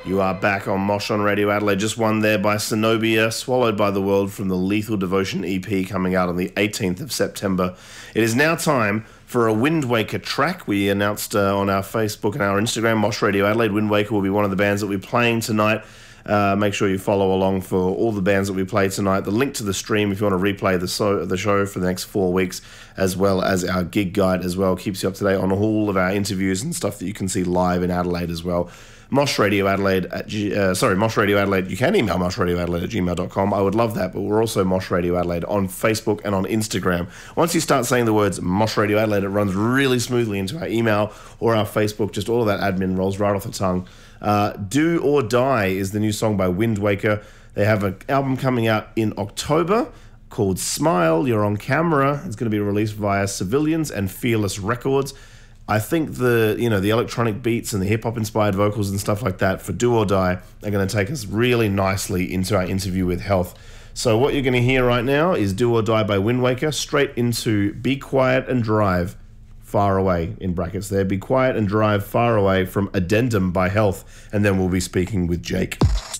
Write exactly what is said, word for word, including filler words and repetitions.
You are back on Mosh on Radio Adelaide. Just one there by Cenobia, Swallowed by the World from the Lethal Devotion E P coming out on the eighteenth of September. It is now time for a Wind Waker track. We announced uh, on our Facebook and our Instagram, Mosh Radio Adelaide, Wind Waker will be one of the bands that we're playing tonight. Uh, make sure you follow along for all the bands that we play tonight. The link to the stream, if you want to replay the, so, the show for the next four weeks, as well as our gig guide as well, keeps you up to date on all of our interviews and stuff that you can see live in Adelaide as well. Mosh Radio Adelaide at G, uh, sorry, Mosh Radio Adelaide. You can email Mosh Radio Adelaide at gmail dot com. I would love that, but we're also Mosh Radio Adelaide on Facebook and on Instagram. Once you start saying the words Mosh Radio Adelaide, it runs really smoothly into our email or our Facebook. Just all of that admin rolls right off the tongue. Uh, Do or Die is the new song by Wind Waker. They have an album coming out in October called Smile, You're on Camera. It's going to be released via Civilians and Fearless Records. I think the you know the electronic beats and the hip hop inspired vocals and stuff like that for Do or Die are going to take us really nicely into our interview with Health. So what you're going to hear right now is Do or Die by Wind Waker, straight into Be Quiet and Drive Far Away, in brackets there. Be Quiet and Drive Far Away from Addendum by Health, and then we'll be speaking with Jake.